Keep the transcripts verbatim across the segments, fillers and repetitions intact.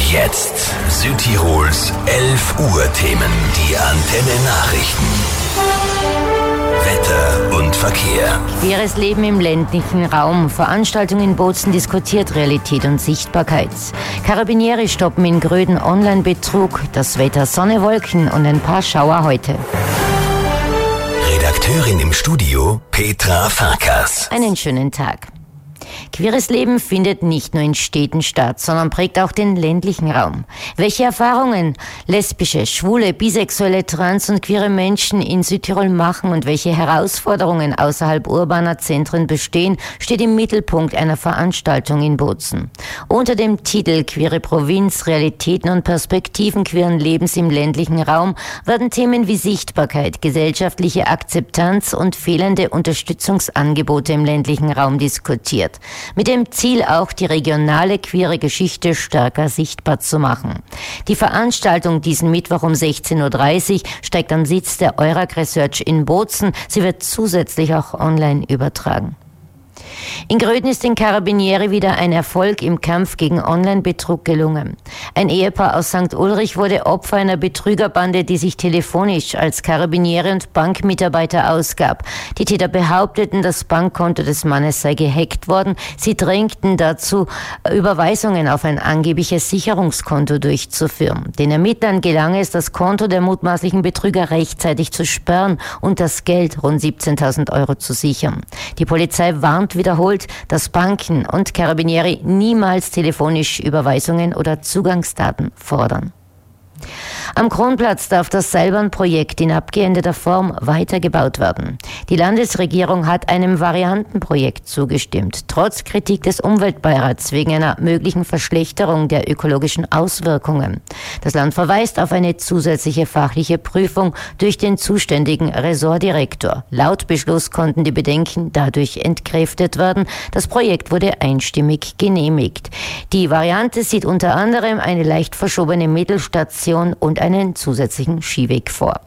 Jetzt Südtirols elf Uhr Themen, die Antenne Nachrichten. Wetter und Verkehr. Queeres Leben im ländlichen Raum. Veranstaltung in Bozen diskutiert Realität und Sichtbarkeit. Karabinieri stoppen in Gröden Online-Betrug. Das Wetter Sonne, Wolken und ein paar Schauer heute. Redakteurin im Studio Petra Farkas. Einen schönen Tag. Queeres Leben findet nicht nur in Städten statt, sondern prägt auch den ländlichen Raum. Welche Erfahrungen lesbische, schwule, bisexuelle, trans- und queere Menschen in Südtirol machen und welche Herausforderungen außerhalb urbaner Zentren bestehen, steht im Mittelpunkt einer Veranstaltung in Bozen. Unter dem Titel Queere Provinz, Realitäten und Perspektiven queeren Lebens im ländlichen Raum werden Themen wie Sichtbarkeit, gesellschaftliche Akzeptanz und fehlende Unterstützungsangebote im ländlichen Raum diskutiert. Mit dem Ziel auch, die regionale queere Geschichte stärker sichtbar zu machen. Die Veranstaltung diesen Mittwoch um sechzehn Uhr dreißig steigt am Sitz der Eurac Research in Bozen. Sie wird zusätzlich auch online übertragen. In Gröden ist den Karabinieri wieder ein Erfolg im Kampf gegen Online-Betrug gelungen. Ein Ehepaar aus Sankt Ulrich wurde Opfer einer Betrügerbande, die sich telefonisch als Karabinieri und Bankmitarbeiter ausgab. Die Täter behaupteten, das Bankkonto des Mannes sei gehackt worden. Sie drängten dazu, Überweisungen auf ein angebliches Sicherungskonto durchzuführen. Den Ermittlern gelang es, das Konto der mutmaßlichen Betrüger rechtzeitig zu sperren und das Geld, rund siebzehntausend Euro, zu sichern. Die Polizei warnt wiederholt, dass Banken und Karabinieri niemals telefonisch Überweisungen oder Zugangsdaten fordern. Am Kronplatz darf das Seilbahnprojekt in abgeänderter Form weitergebaut werden. Die Landesregierung hat einem Variantenprojekt zugestimmt, trotz Kritik des Umweltbeirats wegen einer möglichen Verschlechterung der ökologischen Auswirkungen. Das Land verweist auf eine zusätzliche fachliche Prüfung durch den zuständigen Ressortdirektor. Laut Beschluss konnten die Bedenken dadurch entkräftet werden. Das Projekt wurde einstimmig genehmigt. Die Variante sieht unter anderem eine leicht verschobene Mittelstation und einen zusätzlichen Skiweg vor.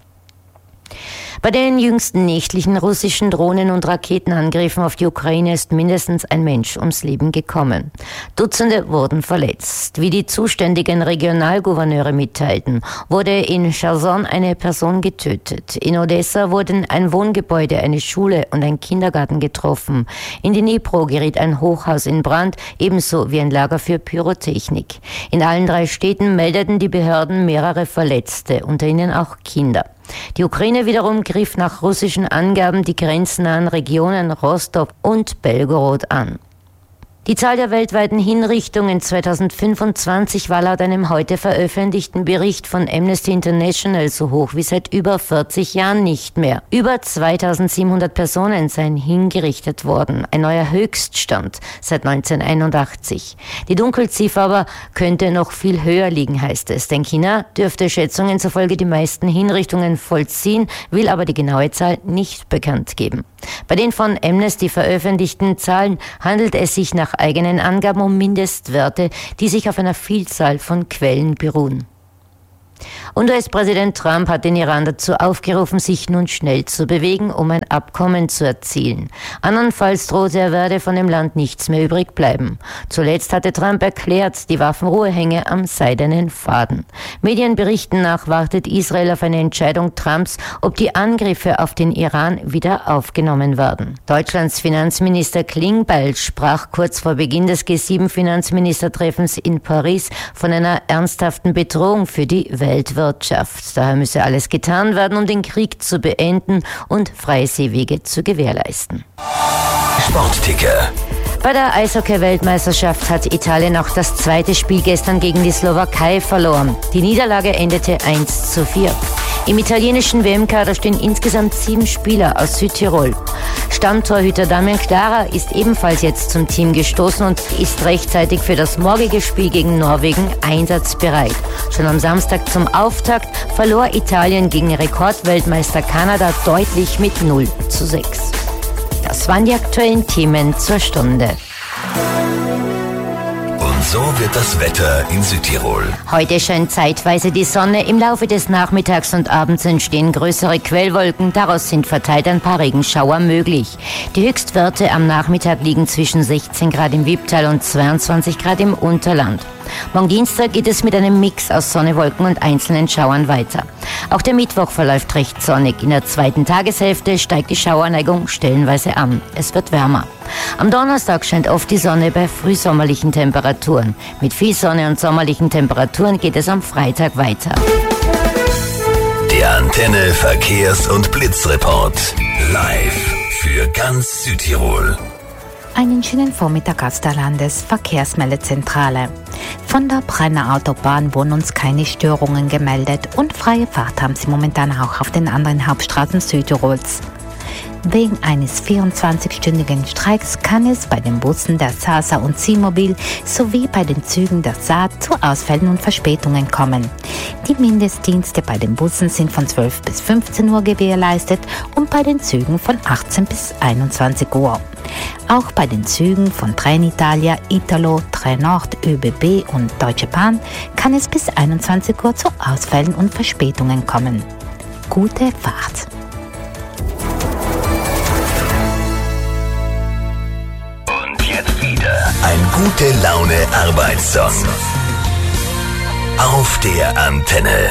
Bei den jüngsten nächtlichen russischen Drohnen- und Raketenangriffen auf die Ukraine ist mindestens ein Mensch ums Leben gekommen. Dutzende wurden verletzt. Wie die zuständigen Regionalgouverneure mitteilten, wurde in Cherson eine Person getötet. In Odessa wurden ein Wohngebäude, eine Schule und ein Kindergarten getroffen. In Dnipro geriet ein Hochhaus in Brand, ebenso wie ein Lager für Pyrotechnik. In allen drei Städten meldeten die Behörden mehrere Verletzte, unter ihnen auch Kinder. Die Ukraine wiederum griff nach russischen Angaben die grenznahen Regionen Rostov und Belgorod an. Die Zahl der weltweiten Hinrichtungen zweitausendfünfundzwanzig war laut einem heute veröffentlichten Bericht von Amnesty International so hoch wie seit über vierzig Jahren nicht mehr. Über zweitausendsiebenhundert Personen seien hingerichtet worden, ein neuer Höchststand seit neunzehnhunderteinundachtzig. Die Dunkelziffer aber könnte noch viel höher liegen, heißt es, denn China dürfte Schätzungen zufolge die meisten Hinrichtungen vollziehen, will aber die genaue Zahl nicht bekannt geben. Bei den von Amnesty veröffentlichten Zahlen handelt es sich nach eigenen Angaben um Mindestwerte, die sich auf einer Vielzahl von Quellen beruhen. Und U S-Präsident Trump hat den Iran dazu aufgerufen, sich nun schnell zu bewegen, um ein Abkommen zu erzielen. Andernfalls drohte er werde von dem Land nichts mehr übrig bleiben. Zuletzt hatte Trump erklärt, die Waffenruhe hänge am seidenen Faden. Medienberichten nach wartet Israel auf eine Entscheidung Trumps, ob die Angriffe auf den Iran wieder aufgenommen werden. Deutschlands Finanzminister Klingbeil sprach kurz vor Beginn des G sieben Finanzministertreffens in Paris von einer ernsthaften Bedrohung für die Weltwirtschaft. Daher müsse alles getan werden, um den Krieg zu beenden und freie Seewege zu gewährleisten. Sportticker. Bei der Eishockey-Weltmeisterschaft hat Italien auch das zweite Spiel gestern gegen die Slowakei verloren. Die Niederlage endete eins zu vier. Im italienischen W M-Kader stehen insgesamt sieben Spieler aus Südtirol. Stammtorhüter Damian Clara ist ebenfalls jetzt zum Team gestoßen und ist rechtzeitig für das morgige Spiel gegen Norwegen einsatzbereit. Schon am Samstag zum Auftakt verlor Italien gegen Rekordweltmeister Kanada deutlich mit null zu sechs. Das waren die aktuellen Themen zur Stunde. Und so wird das Wetter in Südtirol. Heute scheint zeitweise die Sonne. Im Laufe des Nachmittags und Abends entstehen größere Quellwolken. Daraus sind verteilt ein paar Regenschauer möglich. Die Höchstwerte am Nachmittag liegen zwischen sechzehn Grad im Wipptal und zweiundzwanzig Grad im Unterland. Morgen Dienstag geht es mit einem Mix aus Sonne, Wolken und einzelnen Schauern weiter. Auch der Mittwoch verläuft recht sonnig. In der zweiten Tageshälfte steigt die Schauerneigung stellenweise an. Es wird wärmer. Am Donnerstag scheint oft die Sonne bei frühsommerlichen Temperaturen. Mit viel Sonne und sommerlichen Temperaturen geht es am Freitag weiter. Der Antenne Verkehrs- und Blitzreport. Live für ganz Südtirol. Einen schönen Vormittag aus der Landesverkehrsmeldezentrale. Von der Brenner Autobahn wurden uns keine Störungen gemeldet und freie Fahrt haben sie momentan auch auf den anderen Hauptstraßen Südtirols. Wegen eines vierundzwanzigstündigen Streiks kann es bei den Bussen der Sasa und Simobil sowie bei den Zügen der Saat zu Ausfällen und Verspätungen kommen. Die Mindestdienste bei den Bussen sind von zwölf bis fünfzehn Uhr gewährleistet und bei den Zügen von achtzehn bis einundzwanzig Uhr. Auch bei den Zügen von Trenitalia, Italo, Trenord, ÖBB und Deutsche Bahn kann es bis einundzwanzig Uhr zu Ausfällen und Verspätungen kommen. Gute Fahrt! Ein gute Laune Arbeitssong. Auf der Antenne.